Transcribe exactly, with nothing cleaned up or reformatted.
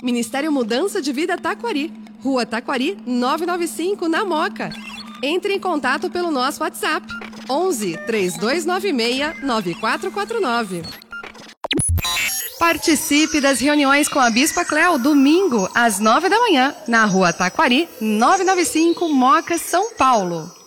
Ministério Mudança de Vida Taquari, Rua Taquari, novecentos e noventa e cinco, na Moca. Entre em contato pelo nosso WhatsApp, onze, três dois nove seis, nove quatro quatro nove. Participe das reuniões com a Bispa Cléo, domingo, às nove da manhã, na Rua Taquari, novecentos e noventa e cinco, Moca, São Paulo.